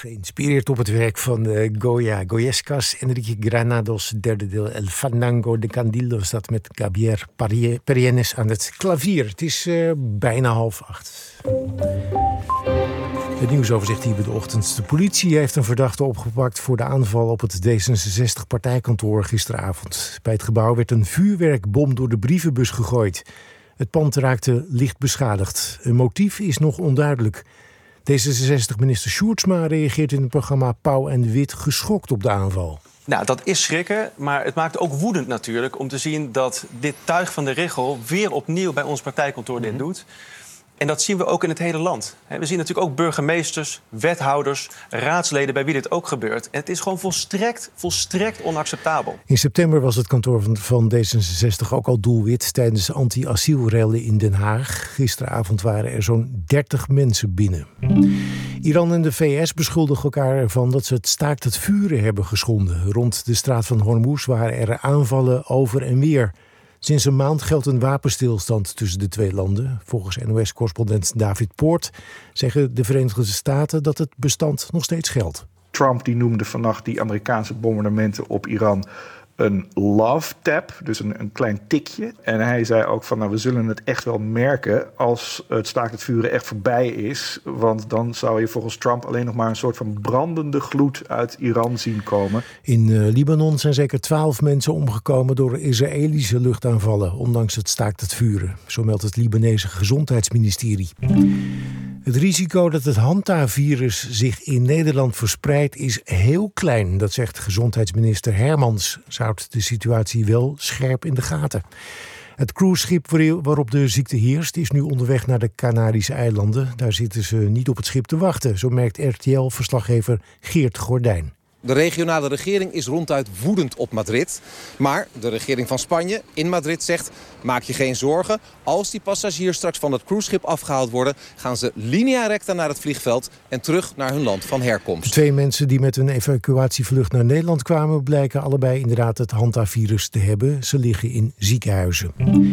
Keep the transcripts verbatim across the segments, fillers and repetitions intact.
geïnspireerd op het werk van uh, Goya Goyescas. Enrique Granados, derde deel El Fandango de Candilo, staat met Gabriel Perienes aan het klavier. Het is uh, bijna half acht. Het nieuwsoverzicht hier bij de ochtend. De politie heeft een verdachte opgepakt voor de aanval op het D zesenzestig-partijkantoor gisteravond. Bij het gebouw werd een vuurwerkbom door de brievenbus gegooid. Het pand raakte licht beschadigd. Een motief is nog onduidelijk. D zesenzestig-minister Sjoerdsma reageert in het programma Pauw en Wit geschokt op de aanval. Nou, dat is schrikken, maar het maakt ook woedend natuurlijk om te zien dat dit tuig van de Richel weer opnieuw bij ons partijkantoor dit doet. En dat zien we ook in het hele land. We zien natuurlijk ook burgemeesters, wethouders, raadsleden bij wie dit ook gebeurt. En het is gewoon volstrekt, volstrekt onacceptabel. In september was het kantoor van, van D zesenzestig ook al doelwit tijdens anti-asielrellen in Den Haag. Gisteravond waren er zo'n dertig mensen binnen. Iran en de V S beschuldigen elkaar ervan dat ze het staakt het vuren hebben geschonden. Rond de straat van Hormuz waren er aanvallen over en weer. Sinds een maand geldt een wapenstilstand tussen de twee landen. Volgens N O S-correspondent David Poort zeggen de Verenigde Staten dat het bestand nog steeds geldt. Trump die noemde vannacht die Amerikaanse bombardementen op Iran een love tap, dus een, een klein tikje. En hij zei ook van, nou, we zullen het echt wel merken als het staakt het vuren echt voorbij is. Want dan zou je volgens Trump alleen nog maar een soort van brandende gloed uit Iran zien komen. In uh, Libanon zijn zeker twaalf mensen omgekomen door Israëlische luchtaanvallen, ondanks het staakt het vuren. Zo meldt het Libanese gezondheidsministerie. Het risico dat het Hanta-virus zich in Nederland verspreidt is heel klein. Dat zegt gezondheidsminister Hermans. Ze houdt de situatie wel scherp in de gaten. Het cruiseschip waarop de ziekte heerst is nu onderweg naar de Canarische eilanden. Daar zitten ze niet op het schip te wachten, zo merkt R T L-verslaggever Geert Gordijn. De regionale regering is ronduit woedend op Madrid. Maar de regering van Spanje in Madrid zegt, maak je geen zorgen. Als die passagiers straks van het cruiseschip afgehaald worden, gaan ze linea recta naar het vliegveld en terug naar hun land van herkomst. Twee mensen die met een evacuatievlucht naar Nederland kwamen blijken allebei inderdaad het Hanta-virus te hebben. Ze liggen in ziekenhuizen.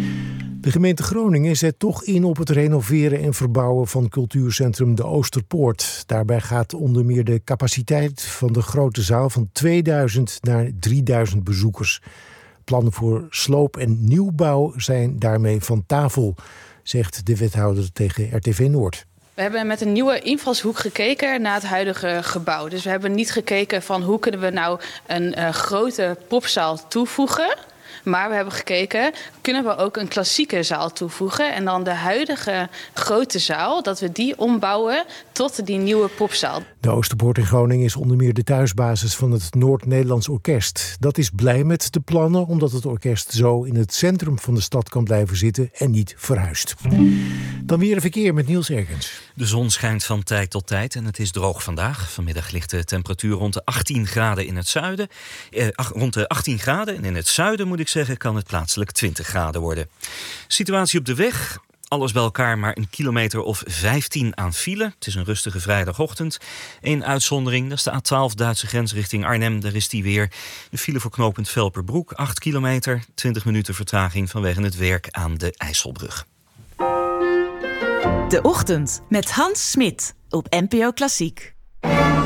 De gemeente Groningen zet toch in op het renoveren en verbouwen van cultuurcentrum De Oosterpoort. Daarbij gaat onder meer de capaciteit van de grote zaal van tweeduizend naar drieduizend bezoekers. Plannen voor sloop- en nieuwbouw zijn daarmee van tafel, zegt de wethouder tegen R T V Noord. We hebben met een nieuwe invalshoek gekeken naar het huidige gebouw. Dus we hebben niet gekeken van hoe kunnen we nou een uh, grote popzaal toevoegen. Maar we hebben gekeken, kunnen we ook een klassieke zaal toevoegen? En dan de huidige grote zaal, dat we die ombouwen tot die nieuwe popzaal. De Oosterpoort in Groningen is onder meer de thuisbasis van het Noord-Nederlands Orkest. Dat is blij met de plannen, omdat het orkest zo in het centrum van de stad kan blijven zitten en niet verhuist. Dan weer een verkeer met Niels Ergens. De zon schijnt van tijd tot tijd en het is droog vandaag. Vanmiddag ligt de temperatuur rond de achttien graden in het zuiden. Eh, ach, rond de achttien graden en in het zuiden moet ik zeggen kan het plaatselijk twintig graden worden. Situatie op de weg. Alles bij elkaar maar een kilometer of vijftien aan file. Het is een rustige vrijdagochtend. Eén uitzondering, dat is de A twaalf Duitse grens richting Arnhem. Daar is die weer. De file voor knooppunt Velperbroek, acht kilometer. twintig minuten vertraging vanwege het werk aan de IJsselbrug. De Ochtend met Hans Smit op N P O Klassiek.